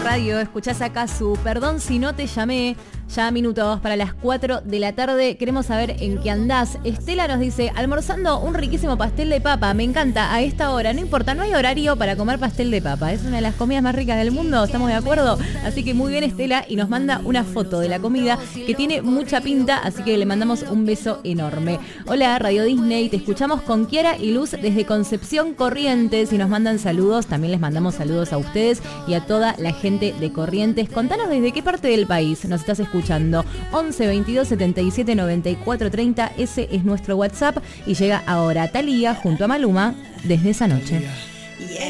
radio, escuchás acá su Perdón si no te llamé. Ya minutos para las 4 de la tarde. Queremos saber en qué andás. Estela nos dice, almorzando un riquísimo pastel de papa. Me encanta a esta hora. No importa, no hay horario para comer pastel de papa. Es una de las comidas más ricas del mundo. ¿Estamos de acuerdo? Así que muy bien, Estela. Y nos manda una foto de la comida que tiene mucha pinta. Así que le mandamos un beso enorme. Hola, Radio Disney. Te escuchamos con Kiara y Luz desde Concepción, Corrientes. Y nos mandan saludos. También les mandamos saludos a ustedes y a toda la gente de Corrientes. Contanos desde qué parte del país nos estás escuchando. 11 22 77 94 30, ese es nuestro WhatsApp y llega ahora Thalía junto a Maluma desde esa noche.